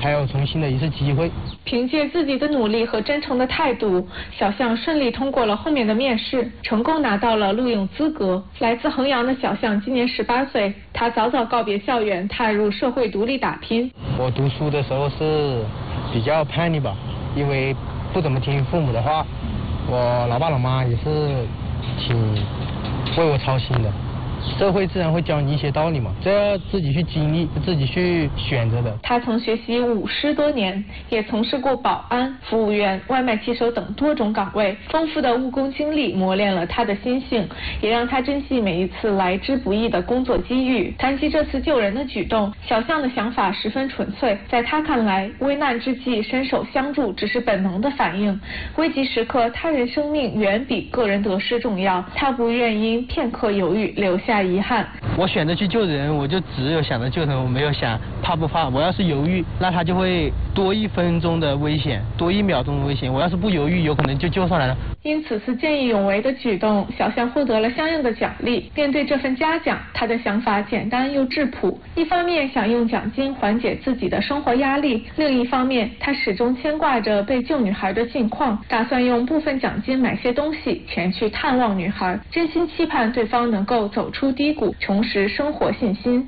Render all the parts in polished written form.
还有重新的一次机会。 凭借自己的努力和真诚的态度，小象顺利通过了后面的面试，成功拿到了录用资格。来自衡阳的小象今年18岁，他早早告别校园，踏入社会独立打拼。 我读书的时候是比较叛逆吧，因为不怎么听父母的话，我老爸老妈也是挺为我操心的。社会自然会教你一些道理嘛，这要自己去经历，自己去选择的。 他曾学习舞狮多年，也从事过保安、服务员、外卖骑手等多种岗位，丰富的务工经历磨练了他的心性，也让他珍惜每一次来之不易的工作机遇。谈及这次救人的举动，小象的想法十分纯粹，在他看来，危难之际伸手相助只是本能的反应，危急时刻他人生命远比个人得失重要，他不愿因片刻犹豫留下遗憾。 我选择去救人，我就只有想着救人，我没有想怕不怕。我要是犹豫，那他就会多1分钟的危险，多1秒钟的危险。我要是不犹豫，有可能就救上来了。 因此次见义勇为的举动，小象获得了相应的奖励。面对这份嘉奖，他的想法简单又质朴，一方面想用奖金缓解自己的生活压力，另一方面他始终牵挂着被救女孩的近况，打算用部分奖金买些东西前去探望女孩，真心期盼对方能够走出低谷，重拾生活信心。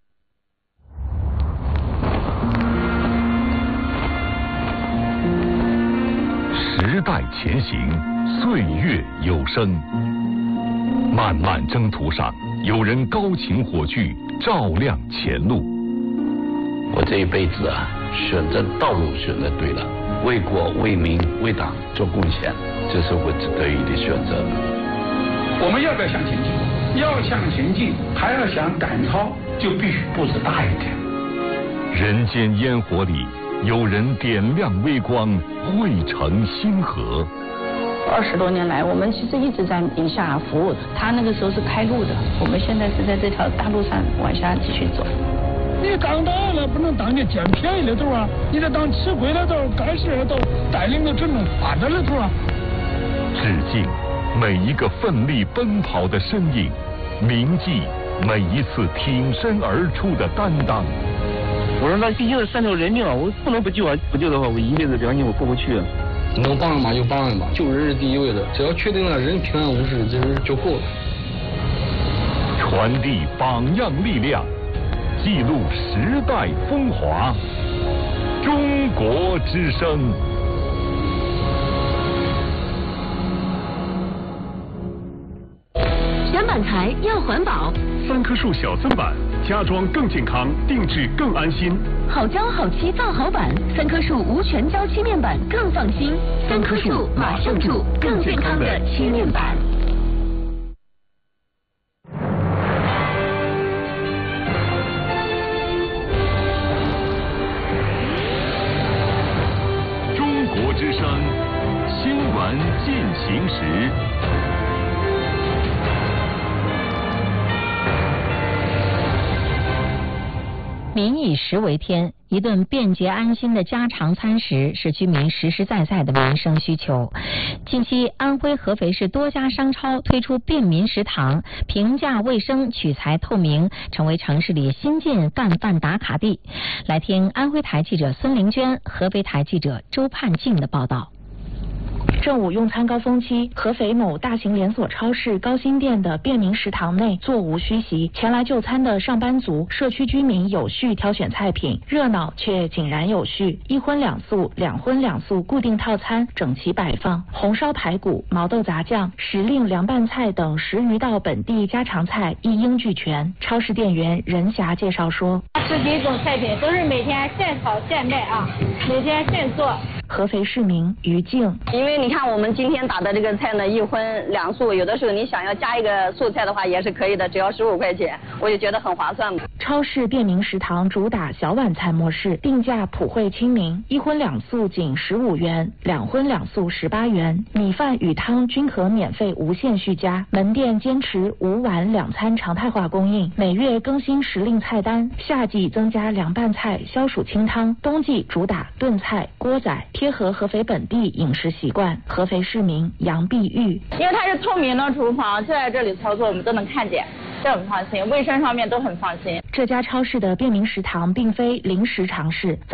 时代前行，岁月有声。漫漫征途上，有人高擎火炬，照亮前路。 我这一辈子啊，选择道路选择对了，为国为民为党做贡献，这是我值得的选择。 我们要不要向前进？要向前进，还要想赶超，就必须步子大一点。 人间烟火里，有人点亮微光，汇成星河。 20多年来，我们其实一直在宁夏服务。他那个时候是开路的，我们现在是在这条大路上往下继续走。 你当大了不能当你捡便宜的头啊，你得当吃亏的头、干事的头，带领着整种发展的头啊。 致敬每一个奋力奔跑的身影，铭记每一次挺身而出的担当。 我说那毕竟是3条人命啊，我不能不救啊！不救的话，我一辈子良心我过不去啊。 能帮人嘛就帮人吧，救人是第一位的，只要确定了人平安无事，这人就够了。 传递榜样力量，记录时代风华。中国之声。 选板材要环保 ，3棵树小森板，家装更健康，定制更安心。 好胶好漆造好板，3棵树无全胶漆面板更放心。3棵树马上住更健康的漆面板。 中国之声，新闻进行时。 民以食为天，一顿便捷安心的家常餐食是居民实实在在的民生需求。近期，安徽合肥市多家商超推出便民食堂，评价卫生、取材透明，成为城市里新晋干饭打卡地。来听安徽台记者孙玲娟、合肥台记者周盼静的报道。 正午用餐高峰期，合肥某大型连锁超市高新店的便民食堂内座无虚席，前来就餐的上班族、社区居民有序挑选菜品，热闹却井然有序。1荤2素、2荤2素固定套餐整齐摆放，红烧排骨、毛豆杂酱、时令凉拌菜等10余道本地家常菜一应俱全。超市店员任霞介绍说 ，10几种菜品都是每天现炒现卖啊，每天现做。 合肥市民于静， 因为你看我们今天打的这个菜呢，1荤2素，有的时候你想要加一个素菜的话也是可以的，只要15块钱，我就觉得很划算嘛。 超市便民食堂主打小碗菜模式，定价普惠亲民，1荤2素仅15元，2荤2素18元，米饭与汤均可免费无限续加。门店坚持5碗2餐常态化供应，每月更新时令菜单，夏季增加凉拌菜、消暑清汤，冬季主打炖菜、锅仔。贴合合肥本地饮食习惯，合肥市民杨碧玉。 因为它是透明的厨房，就在这里操作，我们都能看见，这很放心，卫生上面都很放心。 这家超市的便民食堂并非临时尝试。